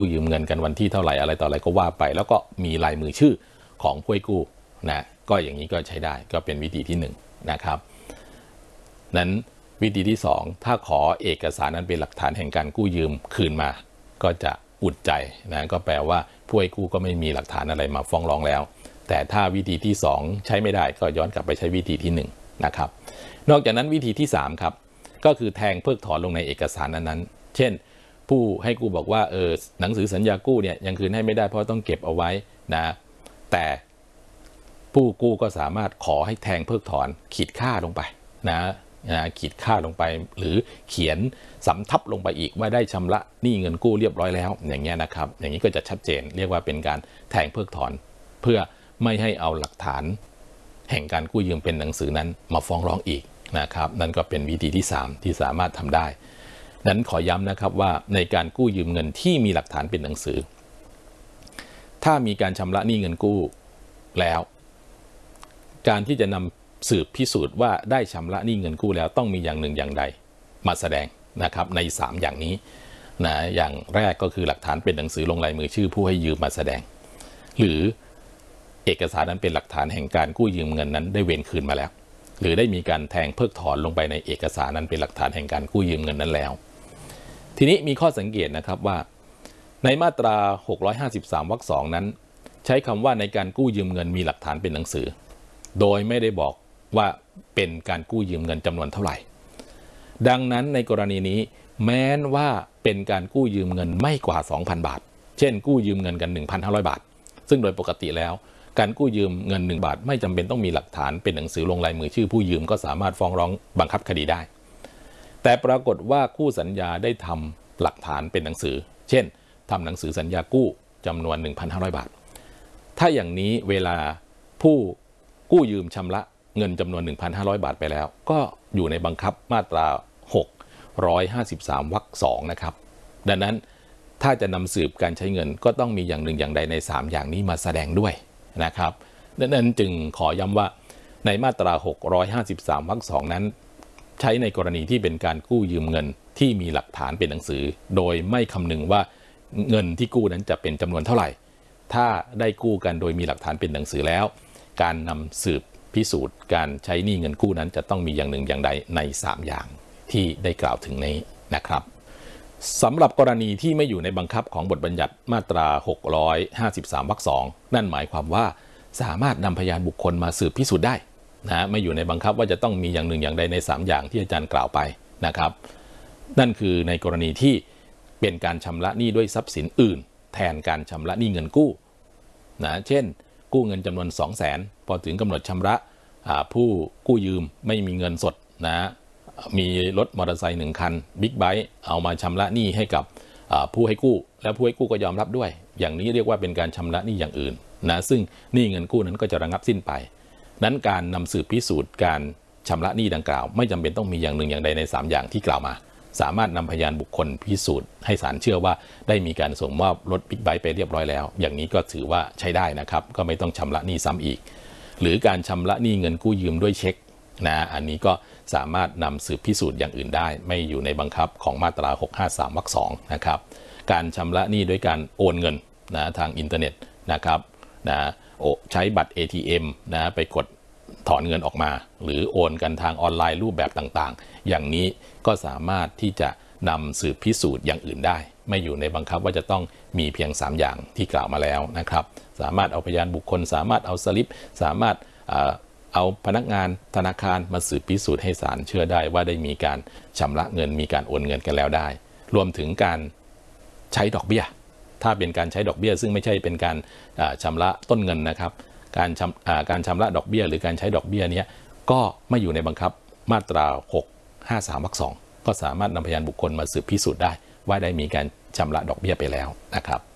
กู้ยืมเงินกันวันที่เท่าไหร่อะไรต่ออะไรก็ว่าไปแล้วก็มีลายมือชื่อของผู้ให้กู้นะก็อย่างนี้ก็ใช้ได้ก็เป็นวิธีที่1นะครับนั้นวิธีที่2ถ้าขอเอกสารนั้นเป็นหลักฐานแห่งการกู้ยืมคืนมาก็จะอุ่นใจนะก็แปลว่าผู้ให้กู้ก็ไม่มีหลักฐานอะไรมาฟ้องร้องแล้วแต่ถ้าวิธีที่2ใช้ไม่ได้ก็ย้อนกลับไปใช้วิธีที่1นะครับนอกจากนั้นวิธีที่3ครับก็คือแทงเพิกถอนลงในเอกสารนั้นๆเช่นผู้ให้กู้บอกว่าหนังสือสัญญากู้เนี่ยยังคืนให้ไม่ได้เพราะต้องเก็บเอาไว้นะแต่ผู้กู้ก็สามารถขอให้แทงเพิกถอนขีดค่าลงไปนะขีดค่าลงไปหรือเขียนสำทับลงไปอีกว่าได้ชำระหนี้เงินกู้เรียบร้อยแล้วอย่างเงี้ยนะครับอย่างนี้ก็จะชัดเจนเรียกว่าเป็นการแทงเพิกถอนเพื่อไม่ให้เอาหลักฐานแห่งการกู้ยืมเป็นหนังสือนั้นมาฟ้องร้องอีกนะครับนั่นก็เป็นวิธีที่3ที่สามารถทำได้นั้นขอย้ำนะครับว่าในการกู้ยืมเงินที่มีหลักฐานเป็นหนังสือถ้ามีการชำระหนี้เงินกู้แล้วการที่จะนำสืบพิสูจน์ว่าได้ชำระหนี้เงินกู้แล้วต้องมีอย่างหนึ่งอย่างใดมาแสดงนะครับใน3อย่างนี้นะอย่างแรกก็คือหลักฐานเป็นหนังสือลงลายมือชื่อผู้ให้ยืมมาแสดงหรือเอกสารนั้นเป็นหลักฐานแห่งการกู้ยืมเงินนั้นได้เวรคืนมาแล้วหรือได้มีการแทงเพิกถอนลงไปในเอกสารนั้นเป็นหลักฐานแห่งการกู้ยืมเงินนั้นแล้วทีนี้มีข้อสังเกตนะครับว่าในมาตรา653วรรค2นั้นใช้คำว่าในการกู้ยืมเงินมีหลักฐานเป็นหนังสือโดยไม่ได้บอกว่าเป็นการกู้ยืมเงินจำนวนเท่าไหร่ดังนั้นในกรณีนี้แม้ว่าเป็นการกู้ยืมเงินไม่กว่า 2,000 บาทเช่นกู้ยืมเงินกัน 1,500 บาทซึ่งโดยปกติแล้วการกู้ยืมเงิน1 บาทไม่จำเป็นต้องมีหลักฐานเป็นหนังสือลงลายมือชื่อผู้ยืมก็สามารถฟ้องร้องบังคับคดีได้แต่ปรากฏว่าคู่สัญญาได้ทำหลักฐานเป็นหนังสือเช่นทำหนังสือสัญญากู้จำนวน 1,500 บาทถ้าอย่างนี้เวลาผู้กู้ยืมชำระเงินจำนวน 1,500 บาทไปแล้วก็อยู่ในบังคับมาตรา653วรรค2นะครับดังนั้นถ้าจะนำสืบการใช้เงินก็ต้องมีอย่างหนึ่งอย่างใดใน3อย่างนี้มาแสดงด้วยนะครับดังนั้นจึงขอย้ำว่าในมาตรา653วรรค2นั้นใช้ในกรณีที่เป็นการกู้ยืมเงินที่มีหลักฐานเป็นหนังสือโดยไม่คำนึงว่าเงินที่กู้นั้นจะเป็นจำนวนเท่าไหร่ถ้าได้กู้กันโดยมีหลักฐานเป็นหนังสือแล้วการนำสืบพิสูจน์การใช้หนี้เงินกู้นั้นจะต้องมีอย่างหนึ่งอย่างใดใน3อย่างที่ได้กล่าวถึงนี้นะครับสำหรับกรณีที่ไม่อยู่ในบังคับของบทบัญญัติมาตรา653วรรค2นั่นหมายความว่าสามารถนำพยานบุคคลมาสืบพิสูจน์ได้นะไม่อยู่ในบังคับว่าจะต้องมีอย่างหนึ่งอย่างใดใน3อย่างที่อาจารย์กล่าวไปนะครับนั่นคือในกรณีที่เป็นการชำระหนี้ด้วยทรัพย์สินอื่นแทนการชำระหนี้เงินกู้นะเช่นกู้เงินจำนวน 200,000 พอถึงกำหนดชำระผู้กู้ยืมไม่มีเงินสดนะมีรถมอเตอร์ไซค์1 คันบิ๊กไบค์เอามาชำระหนี้ให้กับผู้ให้กู้แล้วผู้ให้กู้ก็ยอมรับด้วยอย่างนี้เรียกว่าเป็นการชำระหนี้อย่างอื่นนะซึ่งหนี้เงินกู้นั้นก็จะระงับสิ้นไปนั้นการนำสืบพิสูจน์การชำระหนี้ดังกล่าวไม่จำเป็นต้องมีอย่างหนึ่งอย่างใดใน3อย่างที่กล่าวมาสามารถนำพยานบุคคลพิสูจน์ให้ศาลเชื่อว่าได้มีการส่งมอบรถบิ๊กไบค์ไปเรียบร้อยแล้วอย่างนี้ก็ถือว่าใช้ได้นะครับก็ไม่ต้องชำระหนี้ซ้ำอีกหรือการชำระหนี้เงินกู้ยืมด้วยเช็คนะอันนี้ก็สามารถนำสืบพิสูจน์อย่างอื่นได้ไม่อยู่ในบังคับของมาตรา653วรรค2นะครับการชำระหนี้ด้วยการโอนเงินนะทางอินเทอร์เน็ตนะครับนะใช้บัตร ATM นะไปกดถอนเงินออกมาหรือโอนกันทางออนไลน์รูปแบบต่างๆอย่างนี้ก็สามารถที่จะนำสืบพิสูจน์อย่างอื่นได้ไม่อยู่ในบังคับว่าจะต้องมีเพียง3อย่างที่กล่าวมาแล้วนะครับสามารถเอาพยานบุคคลสามารถเอาสลิปสามารถเอาพนักงานธนาคารมาสืบพิสูจน์ให้ศาลเชื่อได้ว่าได้มีการชำระเงินมีการโอนเงินกันแล้วได้รวมถึงการใช้ดอกเบี้ยถ้าเป็นการใช้ดอกเบี้ยซึ่งไม่ใช่เป็นการชำระต้นเงินนะครับการชำระดอกเบี้ยหรือการใช้ดอกเบี้ยนี้ก็ไม่อยู่ในบังคับมาตรา653วรรค2ก็สามารถนำพยานบุคคลมาสืบพิสูจน์ได้ว่าได้มีการชำระดอกเบี้ยไปแล้วนะครับ